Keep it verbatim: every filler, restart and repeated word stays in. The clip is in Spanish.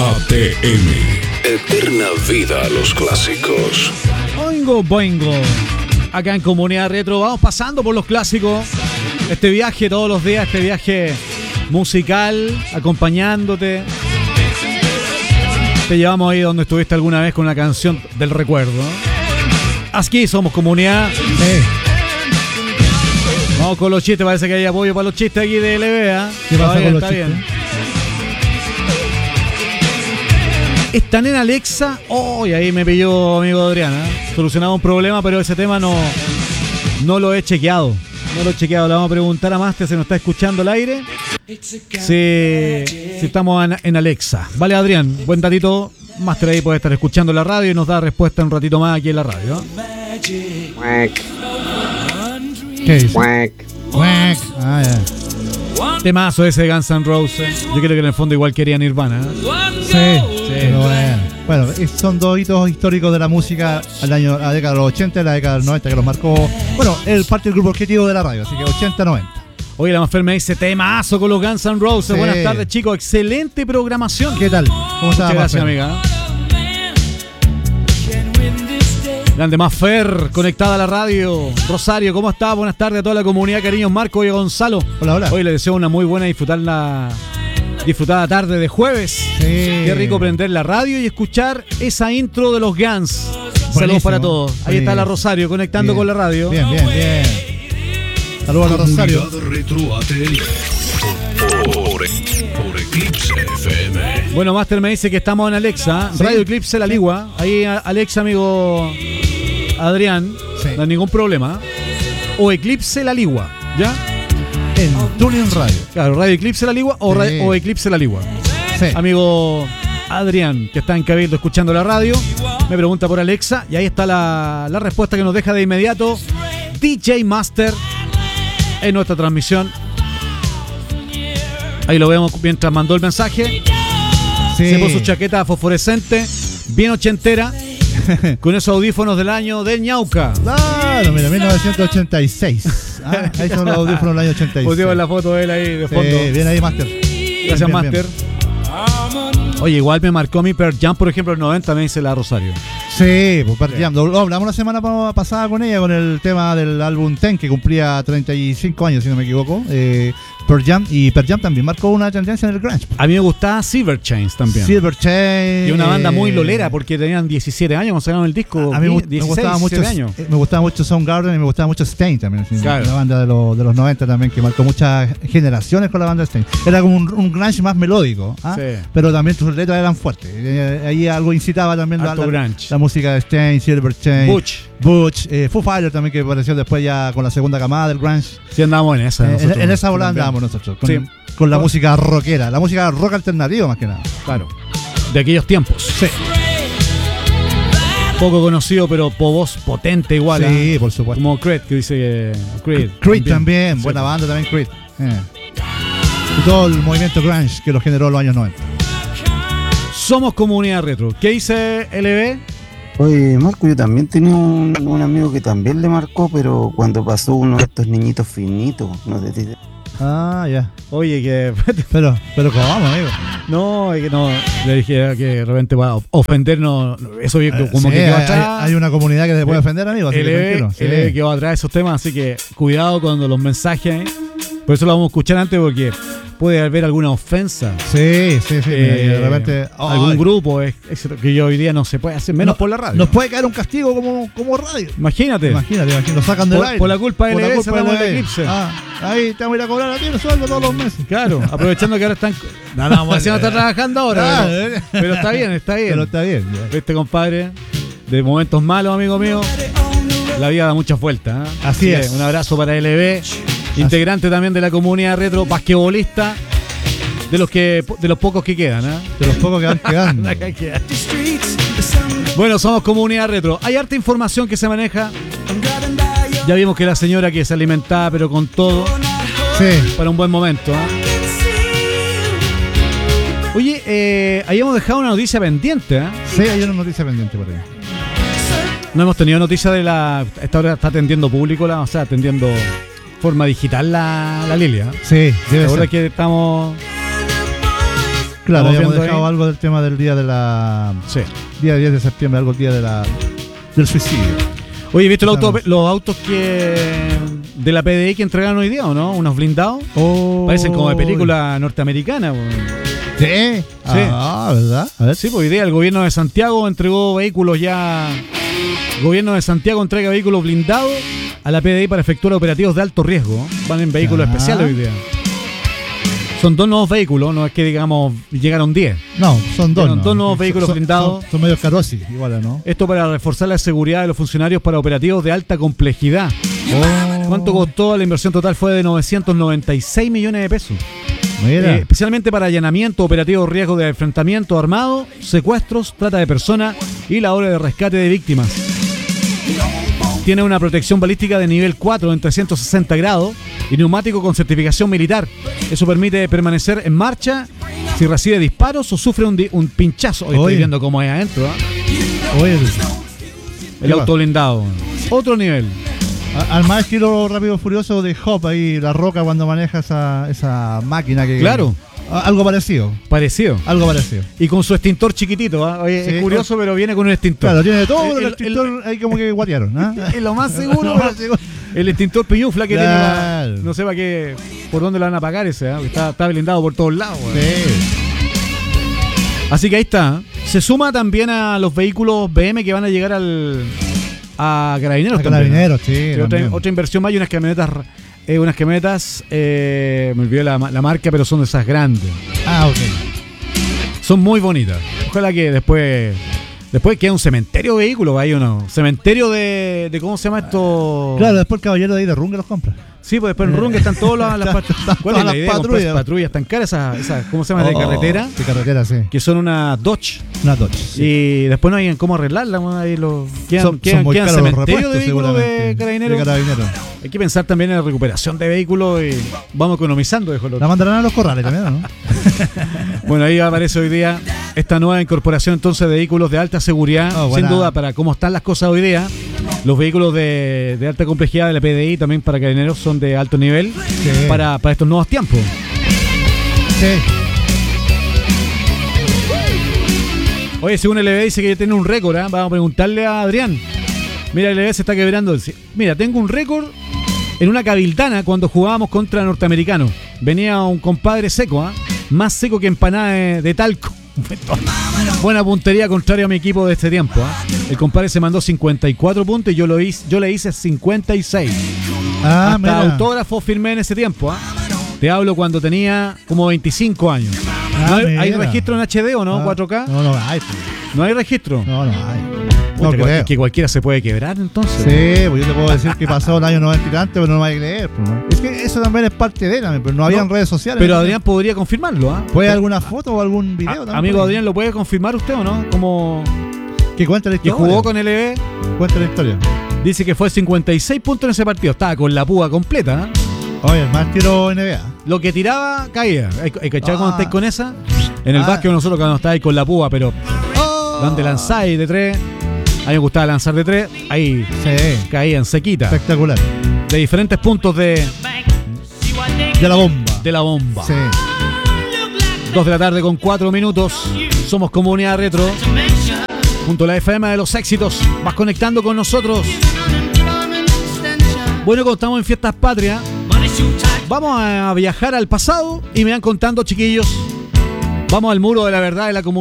A T M. Eterna vida a los clásicos. Boingo, boingo. Acá en Comunidad Retro vamos pasando por los clásicos. Este viaje todos los días, este viaje musical, acompañándote. Te llevamos ahí donde estuviste alguna vez con una canción del recuerdo. Aquí somos Comunidad. Sí. Vamos con los chistes, parece que hay apoyo para los chistes aquí de L B A. ¿Qué pasa bien, con los está chistes? bien. ¿Están en Alexa? Oh, y ahí me pilló amigo Adriana. Solucionaba un problema, pero ese tema no, no lo he chequeado. No lo he chequeado. Le vamos a preguntar a Master si nos está escuchando al aire. Si, si estamos en, en Alexa. Vale, Adrián, buen datito. Master ahí puede estar escuchando la radio y nos da respuesta un ratito más aquí en la radio. ¿Qué dice? Quack. Ah, ya. Temazo ese de Guns N' Roses. Yo creo que en el fondo igual quería Nirvana, ¿eh? Sí, sí, pero bueno. Bueno, son dos hitos históricos de la música al año, a la década de los ochenta y la década de los noventa que los marcó, bueno, el parte del grupo objetivo de la radio, así que ochenta noventa. Oye, la Mafer me dice temazo con los Guns N' Roses. Sí. Buenas tardes, chicos. Excelente programación. ¿Qué tal? ¿Cómo estás? Muchas gracias, amiga. Grande Mafer, conectada a la radio. Rosario, ¿cómo está? Buenas tardes a toda la comunidad. Cariños, Marco y Gonzalo. Hola, hola. Hoy les deseo una muy buena disfrutar la disfrutada tarde de jueves. Sí. Qué rico prender la radio y escuchar esa intro de los Guns. Saludos Buenísimo. para todos. Ahí está la Rosario conectando Bien. con la radio. Bien, bien, bien. Saludos a la Rosario. Comunidad Retro A T M. Por, por Eclipse F M. Bueno, Master me dice que estamos en Alexa. Sí. Radio Eclipse La Ligua. Ahí a- Alexa, amigo Adrián. Sí. No hay ningún problema. O Eclipse La Ligua. ¿Ya? En Tuning Radio. Claro, Radio Eclipse La Ligua o, Sí. ra- o Eclipse La Ligua. Sí. Amigo Adrián, que está en Cabildo escuchando la radio, me pregunta por Alexa y ahí está la, la respuesta que nos deja de inmediato D J Master en nuestra transmisión. Ahí lo vemos mientras mandó el mensaje. Sí. Se puso su chaqueta fosforescente, bien ochentera, con esos audífonos del año del Ñauca. Claro, mira, mil novecientos ochenta y seis. Ah, ahí son los audífonos del año ochenta y seis. Pusimos la foto de él ahí de fondo. Sí, bien ahí, Master. Gracias, Bien, bien, Master. Oye, igual me marcó mi Pearl Jam, por ejemplo, el noventa, me dice la Rosario. Sí, pues Pearl Jam. Lo hablamos la semana pa- pasada con ella con el tema del álbum Ten, que cumplía treinta y cinco años, si no me equivoco. Eh, Pearl Jam, y Pearl Jam también marcó una tendencia en el grunge. A mí me gustaba Silver Chains también. Silver Chain. Y una banda muy eh, lolera porque tenían diecisiete años cuando sacaron el disco. A mí me, gu- me dieciséis, gustaba mucho, diecisiete años. eh, me gustaba mucho Soundgarden y me gustaba mucho Stain también. Sí, Claro. Una banda de, los de los noventa también que marcó muchas generaciones con la banda Stain. Era como un, un grunge más melódico, ¿ah? Sí. Pero también sus letras eran fuertes. Eh, ahí algo incitaba también la, Harto la, grunge. la música de Stain, Silver Chain, Butch. Butch, eh, Foo Fighters también, que apareció después ya con la segunda camada del grunge. Sí, andábamos en esa. Eh, en, nosotros en esa bola también. andábamos nosotros, con, Sí. con la Con- música rockera, la música rock alternativa más que nada. Claro. De aquellos tiempos. Sí, Poco conocido, pero po- voz potente igual. sí, ¿ah? por supuesto. Como Creed, que dice que Creed. Creed también, Sí. buena banda también Creed. Eh. Y todo el movimiento grunge que lo generó en los años noventa. Somos Comunidad Retro. ¿Qué dice L B? Oye, Marco, yo también tenía un, un amigo que también le marcó, pero cuando pasó uno de estos niñitos finitos, no sé si te- Ah, ya. Oye, que. Pero, pero ¿cómo vamos, amigo? No, es que no. Le dije que de repente va a ofendernos. Eso como Sí, que quedó hay, atrás. hay una comunidad que se puede ofender, amigo. Así que L B, tranquilo. Sí. L B quedó atrás de esos temas, así que cuidado con los mensajes. Por eso lo vamos a escuchar antes, porque puede haber alguna ofensa. Sí, sí, sí. mira, y de Eh, repente. algún ¡ay! grupo es, es que yo hoy día no se puede hacer, menos No- por la radio. Nos puede caer un castigo como, como radio. Imagínate. Imagínate, imagínate, lo sacan del Por- aire. por la culpa de Por la L B culpa sacamos del el aire. Eclipse. Ah, ahí te vamos a ir a cobrar a ti el sueldo todos los meses. Claro, aprovechando que ahora están. No, no, vamos a está trabajando ahora. Ah, pero, eh. pero está bien, está bien. Pero está bien. ya. Este compadre, de momentos malos, amigo mío, la vida da muchas vueltas. ¿eh? Así que es. Un abrazo para L B, integrante también de la comunidad retro, basquetbolista, de los que de los pocos que quedan. ¿eh? De los pocos que van quedando. Acá queda. Bueno, somos comunidad retro. Hay harta información que se maneja. Ya vimos que la señora que se alimentaba, pero con todo, Sí. para un buen momento. ¿eh? Oye, eh, habíamos dejado una noticia pendiente. ¿eh? Sí, hay una noticia pendiente por ahí. No hemos tenido noticia de la. Esta hora está atendiendo público, la, o sea, atendiendo forma digital la, la Lilia. Sí, ¿Te debe acuerdas ser. que estamos. Claro, Estamos habíamos viendo dejado ahí. algo del tema del día de la. Sí. Día diez de septiembre, algo el día de la. Del suicidio. Oye, ¿viste los Claro. autos, los autos que de la P D I que entregaron hoy día o no? Unos blindados. Oh. Parecen como de película norteamericana. Weón. Sí. Ah, ¿verdad? A ver. Sí, pues hoy día el gobierno de Santiago entregó vehículos ya. El gobierno de Santiago entrega vehículos blindados a la P D I para efectuar operativos de alto riesgo. Van en vehículos Ya. especiales hoy día. Son dos nuevos vehículos, no es que digamos llegaron diez. No, son dos. Llegaron ¿no? dos nuevos Son- vehículos son- blindados. Son, son medio carosis, igual, ¿no? Esto para reforzar la seguridad de los funcionarios para operativos de alta complejidad. Oh. ¿Cuánto costó? La inversión total fue de novecientos noventa y seis millones de pesos. Mira. Eh, especialmente para allanamiento, operativos riesgo de enfrentamiento armado, secuestros, trata de personas y la obra de rescate de víctimas. Tiene una protección balística de nivel cuatro en trescientos sesenta grados y neumático con certificación militar. Eso permite permanecer en marcha si recibe disparos o sufre un, di- un pinchazo. Hoy estoy Oye. viendo cómo es adentro, ¿ah? Oye, El ¿Qué auto va? blindado. Otro nivel. a- al más estilo Rápido y Furioso de Hop ahí, La Roca cuando maneja esa, esa máquina que. Claro. A- Algo parecido. Parecido. Algo parecido. Y con su extintor chiquitito, ¿ah? Oye, Sí. es curioso, pero viene con un extintor. Claro, tiene de todo, pero el, El- extintor ahí como que guatearon, ¿ah? Es lo más seguro. Lo más seguro. El extintor piñufla que Claro. tiene. la- no sé para qué. Por dónde lo van a apagar ese, ¿ah? Porque Está, está blindado por todos lados. weón. Sí. Así que ahí está. Se suma también a los vehículos B M que van a llegar al a Carabineros. A también, ¿no? Carabineros, sí. Sí, otra, también. otra inversión más y unas camionetas. eh, unas camionetas. eh, me olvidé la, la marca, pero son de esas grandes. Ah, ok. Son muy bonitas. Ojalá que después. Después queda un cementerio de vehículos, hay uno. Cementerio de, de. ¿Cómo se llama esto? Claro, después el caballero de ahí de Runga los compra. Sí, pues después en Runga están todas las, las pat- Están ¿Cuál es todas la las idea? de comprar patrullas. patrullas tan caras, esas, esas, ¿cómo se llama? De Oh, carretera. De carretera, sí. Que son unas Dodge. Una Dodge. Sí. Y después no hay en cómo arreglarlas. bueno, Ahí los, quedan, Son, quedan, son muy quedan caros los cementerios de repuestos, vehículos de seguramente. carabineros. De carabineros. Hay que pensar también en la recuperación de vehículos y vamos economizando. Dijo el otro. La mandarán a los corrales también, ¿no? Bueno, ahí aparece hoy día esta nueva incorporación entonces de vehículos de alta seguridad. Oh, Sin buena. duda, para cómo están las cosas hoy día, los vehículos de, de alta complejidad de la P D I también para carabineros son de alto nivel Sí. para, para estos nuevos tiempos. Sí. Oye, según el L B dice que tiene un récord, ¿eh? Vamos a preguntarle a Adrián. Mira, el L B se está quebrando. Mira, tengo un récord en una cabildana cuando jugábamos contra norteamericanos. Venía un compadre seco, ¿ah? Más seco que empanada de, de talco. Buena puntería contrario a mi equipo de este tiempo, ¿ah? El compadre se mandó cincuenta y cuatro puntos y yo, lo hice, yo le hice cincuenta y seis. Ah, Hasta mira. autógrafo firmé en ese tiempo, ¿ah? Te hablo cuando tenía como veinticinco años. Ah, ¿No hay, hay mira. registro en H D o no? Ah, ¿cuatro K? No, no hay. pues. ¿No hay registro? No, no hay. Puta, No que, creo. que cualquiera se puede quebrar entonces. Sí, pues yo te puedo decir que pasó el año noventa y tanto, pero no me hay que creer. pues, ¿no? Es que eso también es parte de él, pero no habían No, redes sociales. Pero ¿no? Adrián podría confirmarlo, ¿ah? ¿Puede alguna foto o algún A- video? también amigo por ahí? Adrián, ¿lo puede confirmar usted o no? Como Que cuenta la que historia. jugó con L B, Cuenta la historia. dice que fue cincuenta y seis puntos en ese partido. Estaba con la púa completa, ¿ah? Oye, el más tiro N B A. Lo que tiraba, caía. ¿Hay hay que echar Ah. cuando estáis con esa? En el Ah. básquet nosotros cuando estáis con la púa, pero donde lanzáis de tres, a mí me gustaba lanzar de tres, ahí Sí, caían sequitas. espectacular. De diferentes puntos de, De la bomba. de la bomba. Sí. Dos de la tarde con cuatro minutos. Somos Comunidad Retro. Junto a la F M de los éxitos. Vas conectando con nosotros. Bueno, como estamos en Fiestas Patrias, vamos a viajar al pasado y me van contando, chiquillos. Vamos al muro de la verdad de la comunidad.